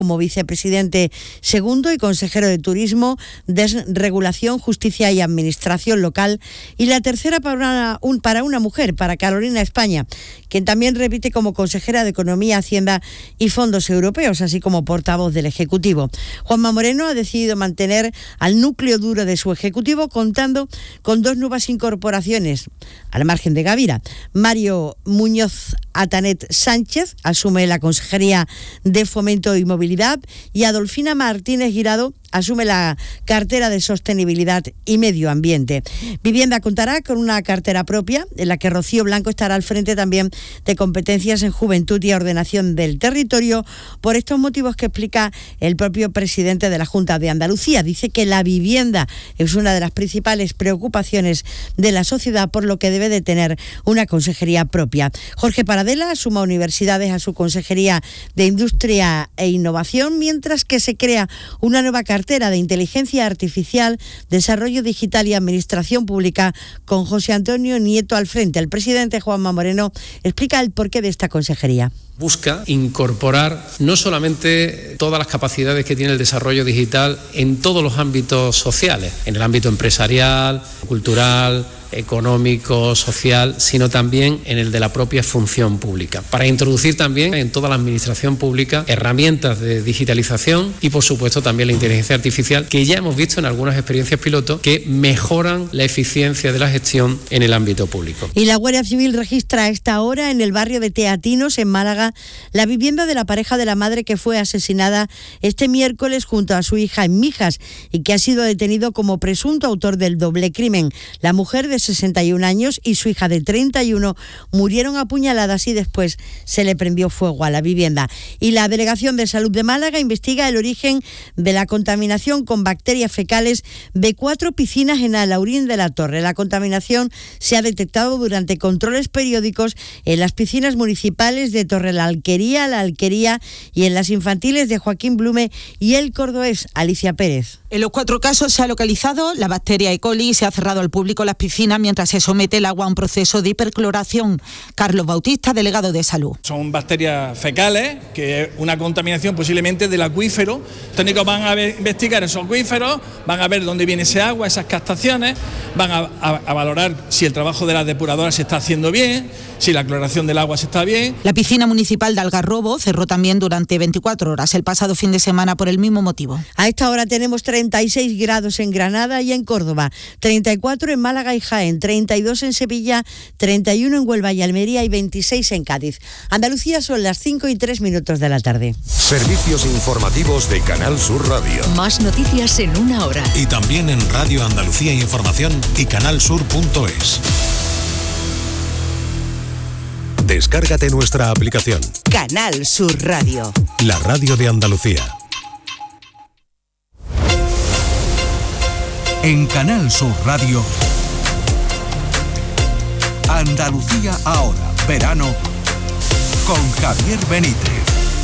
como vicepresidente segundo y consejero de Turismo, Desregulación, Justicia y Administración Local, y la tercera para una mujer, para Carolina España, quien también repite como consejera de Economía, Hacienda y Fondos Europeos, así como portavoz del Ejecutivo. Juanma Moreno ha decidido mantener al núcleo duro de su Ejecutivo, contando con 2 nuevas incorporaciones, al margen de Gavira. Mario Muñoz Atanet Sánchez asume la Consejería de Fomento y Movilidad, y Adolfina Martínez Guirado asume la cartera de Sostenibilidad y Medio Ambiente. Vivienda contará con una cartera propia, en la que Rocío Blanco estará al frente también de competencias en Juventud y Ordenación del Territorio, por estos motivos que explica el propio presidente de la Junta de Andalucía. Dice que la vivienda es una de las principales preocupaciones de la sociedad, por lo que debe de tener una consejería propia. Jorge Paradela suma universidades a su Consejería de Industria e Innovación, mientras que se crea una nueva cartera de Inteligencia Artificial, Desarrollo Digital y Administración Pública, con José Antonio Nieto al frente. El presidente Juanma Moreno explica el porqué de esta consejería. Busca incorporar no solamente todas las capacidades que tiene el desarrollo digital en todos los ámbitos sociales, en el ámbito empresarial, cultural, económico, social, sino también en el de la propia función pública, para introducir también en toda la administración pública herramientas de digitalización y, por supuesto, también la inteligencia artificial, que ya hemos visto en algunas experiencias piloto que mejoran la eficiencia de la gestión en el ámbito público. Y la Guardia Civil registra a esta hora en el barrio de Teatinos, en Málaga, la vivienda de la pareja de la madre que fue asesinada este miércoles junto a su hija en Mijas y que ha sido detenido como presunto autor del doble crimen. La mujer de 61 años y su hija de 31 murieron apuñaladas y después se le prendió fuego a la vivienda. Y la Delegación de Salud de Málaga investiga el origen de la contaminación con bacterias fecales de 4 piscinas en Alhaurín de la Torre. La contaminación se ha detectado durante controles periódicos en las piscinas municipales de Torre la Alquería y en las infantiles de Joaquín Blume y el cordobés Alicia Pérez. En los 4 casos se ha localizado la bacteria E. coli y se ha cerrado al público las piscinas mientras se somete el agua a un proceso de hipercloración. Carlos Bautista, delegado de Salud. Son bacterias fecales, que es una contaminación posiblemente del acuífero. Los técnicos van a investigar esos acuíferos, van a ver dónde viene ese agua, esas captaciones, van a valorar si el trabajo de las depuradoras se está haciendo bien, si la cloración del agua se está bien. La piscina municipal de Algarrobo cerró también durante 24 horas el pasado fin de semana por el mismo motivo. A esta hora tenemos 36 grados en Granada y en Córdoba, 34 en Málaga y Jaén, 32 en Sevilla, 31 en Huelva y Almería y 26 en Cádiz. Andalucía, son las 5:03 de la tarde. Servicios informativos de Canal Sur Radio. Más noticias en una hora. Y también en Radio Andalucía Información y canalsur.es. Descárgate nuestra aplicación. Canal Sur Radio. La radio de Andalucía. En Canal Sur Radio, Andalucía ahora, verano, con Javier Benítez.